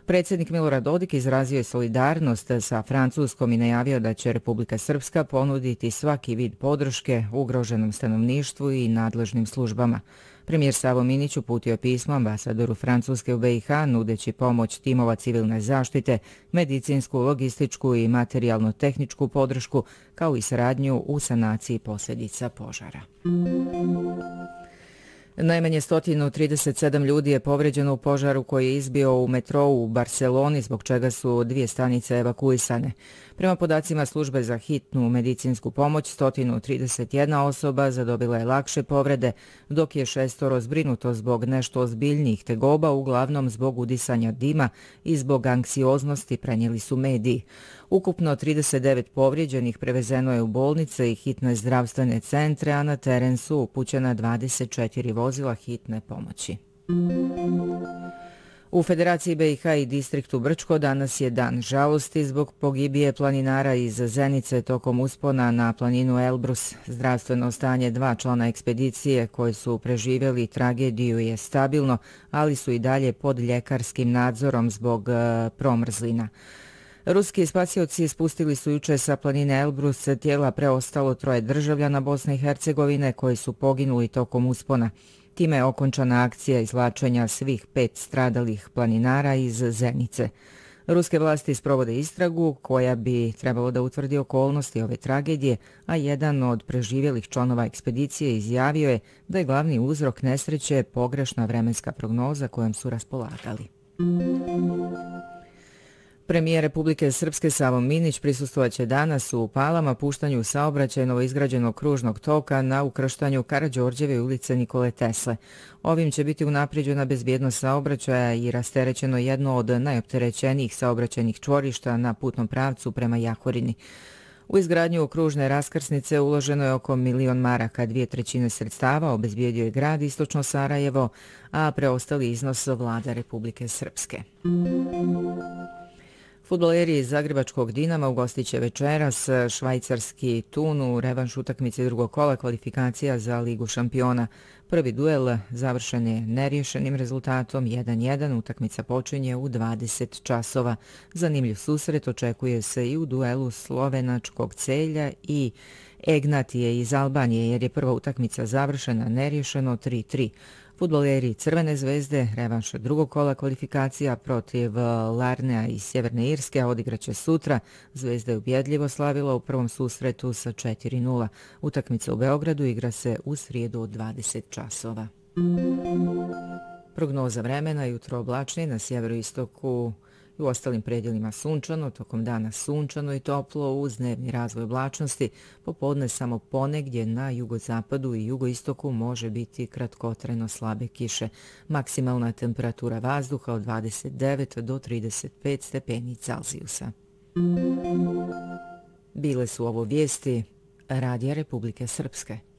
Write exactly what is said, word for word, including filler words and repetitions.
Predsjednik Milorad Dodik izrazio je solidarnost sa Francuskom i najavio da će Republika Srpska ponuditi svaki vid podrške ugroženom stanovništvu i nadležnim službama. Premijer Savo Minić uputio je pismo ambasadoru Francuske u be i ha nudeći pomoć timova civilne zaštite, medicinsku, logističku i materijalno-tehničku podršku, kao i saradnju u sanaciji posljedica požara. Najmanje sto trideset sedam ljudi je povređeno u požaru koji je izbio u metrou u Barseloni, zbog čega su dvije stanice evakuisane. Prema podacima službe za hitnu medicinsku pomoć, sto trideset jedna osoba zadobila je lakše povrede, dok je šestoro zbrinuto zbog nešto ozbiljnijih tegoba, uglavnom zbog udisanja dima i zbog anksioznosti, prenijeli su mediji. Ukupno trideset devet povrijeđenih prevezeno je u bolnice i hitne zdravstvene centre, a na teren su upućena dvadeset četiri vozila hitne pomoći. U Federaciji be i ha i distriktu Brčko danas je dan žalosti zbog pogibije planinara iz Zenice tokom uspona na planinu Elbrus. Zdravstveno stanje dva člana ekspedicije koji su preživjeli tragediju je stabilno, ali su i dalje pod ljekarskim nadzorom zbog promrzlina. Ruski spasioci spustili su juče sa planine Elbrus tijela preostalo troje državljana Bosne i Hercegovine koji su poginuli tokom uspona. Time je okončana akcija izvlačenja svih pet stradalih planinara iz Zenice. Ruske vlasti sprovode istragu koja bi trebalo da utvrdi okolnosti ove tragedije, a jedan od preživjelih članova ekspedicije izjavio je da je glavni uzrok nesreće pogrešna vremenska prognoza kojom su raspolagali. Premijer Republike Srpske Savo Minić prisustvovaće danas u Palama puštanju saobraćaj novoizgrađenog kružnog toka na ukrštanju Karađorđeve ulice Nikole Tesle. Ovim će biti unaprijeđena bezbjednost saobraćaja i rasterećeno jedno od najopterećenijih saobraćajnih čvorišta na putnom pravcu prema Jahorini. U izgradnju kružne raskrsnice uloženo je oko milion maraka, dvije trećine sredstava obezbijedio je grad Istočno Sarajevo, a preostali iznos vlada Republike Srpske. Fudbaleri iz zagrebačkog Dinama ugostit će večeras švajcarski Thun u revanš utakmice drugog kola kvalifikacija za Ligu šampiona. Prvi duel završen je neriješenim rezultatom jedan jedan, utakmica počinje u dvadeset časova. Zanimljiv susret očekuje se i u duelu slovenačkog Celja i Egnatije iz Albanije, jer je prva utakmica završena neriješeno tri tri. Fudbaleri Crvene zvezde revanš drugog kola kvalifikacija protiv Larnea iz Sjeverne Irske odigraće sutra. Zvezda je ubjedljivo slavila u prvom susretu sa četiri nula. Utakmica u Beogradu igra se u srijedu od dvadeset časova. Prognoza vremena: jutro oblačnije, na sjeveroistoku i u ostalim predjelima sunčano, tokom dana sunčano i toplo uz dnevni razvoj oblačnosti, popodne samo ponegdje na jugozapadu i jugoistoku može biti kratkotrajno slabe kiše. Maksimalna temperatura vazduha od dvadeset devet do trideset pet stepeni Celzijusa. Bile su ovo vijesti Radija Republike Srpske.